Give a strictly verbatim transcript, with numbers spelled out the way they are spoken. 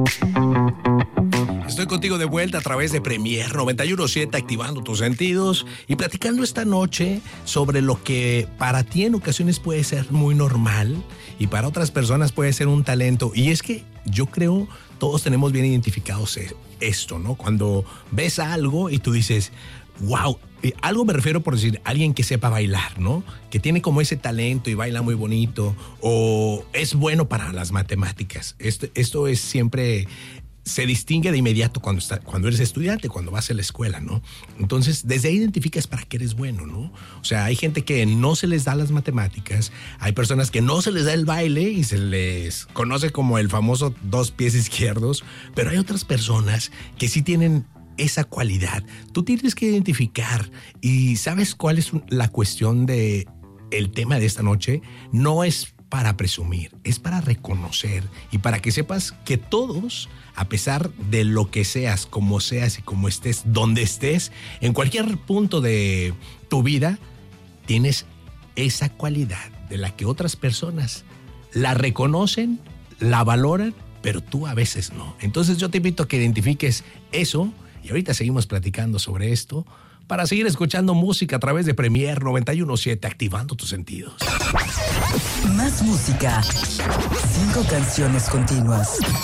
Estoy contigo de vuelta a través de Premier noventa y uno punto siete, activando tus sentidos y platicando esta noche sobre lo que para ti en ocasiones puede ser muy normal y para otras personas puede ser un talento. Y es que yo creo todos tenemos bien identificados esto, ¿no? Cuando ves algo y tú dices, wow, algo me refiero por decir, alguien que sepa bailar, ¿no? Que tiene como ese talento y baila muy bonito, o es bueno para las matemáticas. Esto, esto es siempre, se distingue de inmediato cuando, está, cuando eres estudiante, cuando vas a la escuela, ¿no? Entonces, desde ahí identificas para qué eres bueno, ¿no? O sea, hay gente que no se les da las matemáticas, hay personas que no se les da el baile y se les conoce como el famoso dos pies izquierdos, pero hay otras personas que sí tienen esa cualidad. Tú tienes que identificar. ¿Y sabes cuál es la cuestión de el tema de esta noche? No es para presumir, es para reconocer y para que sepas que todos, a pesar de lo que seas, como seas y como estés, donde estés, en cualquier punto de tu vida, tienes esa cualidad de la que otras personas la reconocen, la valoran, pero tú a veces no. Entonces yo te invito a que identifiques eso. Y ahorita seguimos platicando sobre esto para seguir escuchando música a través de Premier noventa y uno punto siete, activando tus sentidos. Más música. Cinco canciones continuas.